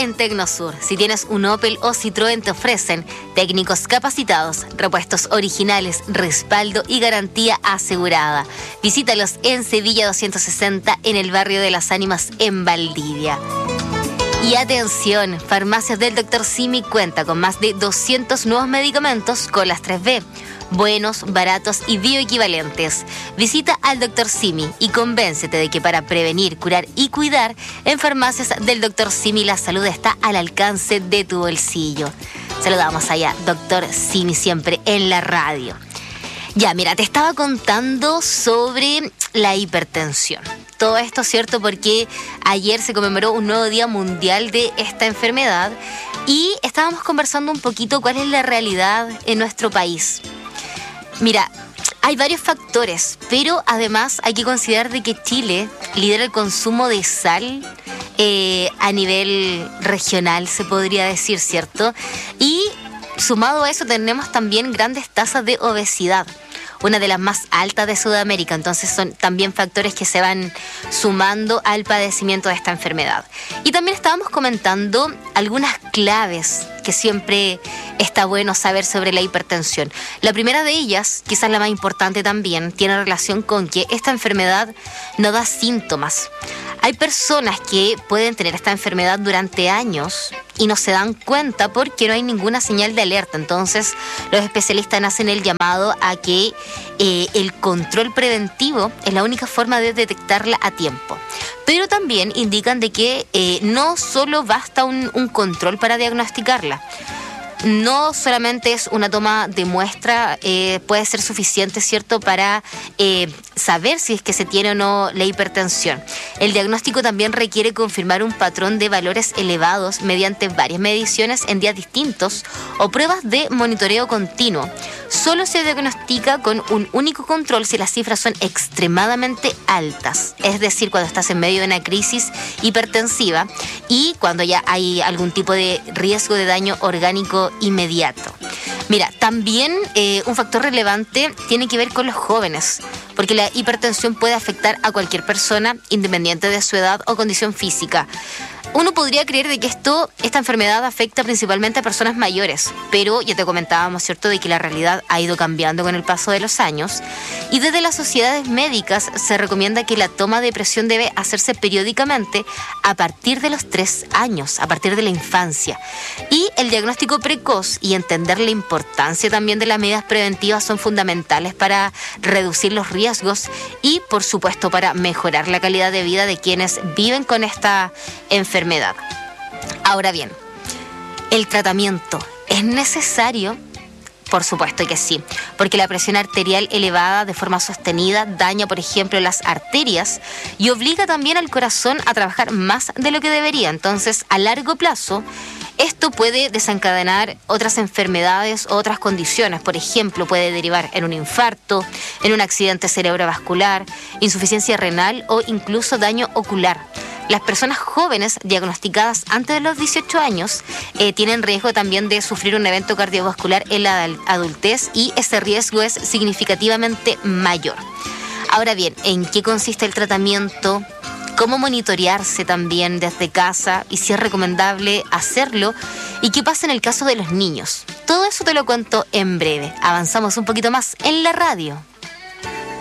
en Tecnosur. Si tienes un Opel o Citroën, te ofrecen técnicos capacitados, repuestos originales, respaldo y garantía asegurada. Visítalos en Sevilla 260, en el barrio de Las Ánimas, en Valdivia. Y atención, Farmacias del Dr. Simi cuenta con más de 200 nuevos medicamentos con las 3B. Buenos, baratos y bioequivalentes. Visita al Dr. Simi y convéncete de que para prevenir, curar y cuidar, en Farmacias del Dr. Simi la salud está al alcance de tu bolsillo. Saludamos allá, Dr. Simi, siempre en la radio. Ya, mira, te estaba contando sobre la hipertensión. Todo esto, ¿cierto? Porque ayer se conmemoró un nuevo Día Mundial de esta enfermedad y estábamos conversando un poquito cuál es la realidad en nuestro país. Mira, hay varios factores, pero además hay que considerar de que Chile lidera el consumo de sal a nivel regional, se podría decir, ¿cierto? Y sumado a eso tenemos también grandes tasas de obesidad, una de las más altas de Sudamérica. Entonces son también factores que se van sumando al padecimiento de esta enfermedad. Y también estábamos comentando algunas claves que siempre está bueno saber sobre la hipertensión. La primera de ellas, quizás la más importante también, tiene relación con que esta enfermedad no da síntomas. Hay personas que pueden tener esta enfermedad durante años y no se dan cuenta porque no hay ninguna señal de alerta. Entonces, los especialistas hacen el llamado a que el control preventivo es la única forma de detectarla a tiempo. Pero también indican de que no solo basta un control para diagnosticarla. No solamente es una toma de muestra, puede ser suficiente, ¿cierto?, para saber si es que se tiene o no la hipertensión. El diagnóstico también requiere confirmar un patrón de valores elevados mediante varias mediciones en días distintos o pruebas de monitoreo continuo. Solo se diagnostica con un único control si las cifras son extremadamente altas, es decir, cuando estás en medio de una crisis hipertensiva y cuando ya hay algún tipo de riesgo de daño orgánico inmediato. Mira, también un factor relevante tiene que ver con los jóvenes, porque la hipertensión puede afectar a cualquier persona, independiente de su edad o condición física. Uno podría creer de que esta enfermedad afecta principalmente a personas mayores, pero ya te comentábamos, ¿cierto?, de que la realidad ha ido cambiando con el paso de los años y desde las sociedades médicas se recomienda que la toma de presión debe hacerse periódicamente a partir de los 3 años, a partir de la infancia. Y el diagnóstico precoz y entender la importancia también de las medidas preventivas son fundamentales para reducir los riesgos y, por supuesto, para mejorar la calidad de vida de quienes viven con esta enfermedad. Ahora bien, ¿el tratamiento es necesario? Por supuesto que sí, porque la presión arterial elevada de forma sostenida daña, por ejemplo, las arterias y obliga también al corazón a trabajar más de lo que debería. Entonces, a largo plazo, esto puede desencadenar otras enfermedades o otras condiciones. Por ejemplo, puede derivar en un infarto, en un accidente cerebrovascular, insuficiencia renal o incluso daño ocular. Las personas jóvenes diagnosticadas antes de los 18 años tienen riesgo también de sufrir un evento cardiovascular en la adultez y ese riesgo es significativamente mayor. Ahora bien, ¿en qué consiste el tratamiento? ¿Cómo monitorearse también desde casa? Y si es recomendable hacerlo. ¿Y qué pasa en el caso de los niños? Todo eso te lo cuento en breve. Avanzamos un poquito más en la radio.